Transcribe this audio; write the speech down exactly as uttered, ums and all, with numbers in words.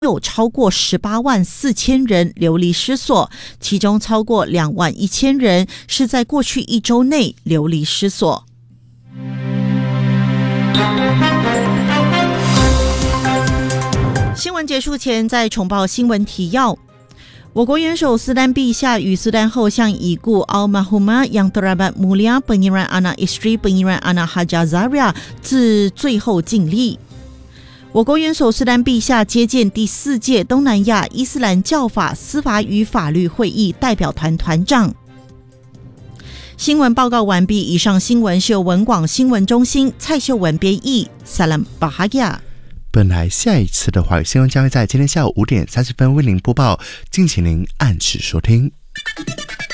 有超过十八万四千人流离失所，其中超过两万一千人是在过去一周内流离失所。新闻结束前，再重报新闻提要。我国元首斯丹陛下与斯丹后相已故 Almarhumah Yang Teramat Mulia Pangeran Anak Isteri Pangeran Anak Hajar Zaria 致最后敬礼。我国元首斯丹陛下接见第四届东南亚伊斯兰教法司法与法律会议代表团团长。新闻报告完毕，以上新闻是由文广新闻中心蔡秀文编译。Salam Bahagia。 本来下一次的华语新闻将会在今天下午五点三十分为您播报，敬请您按时收听。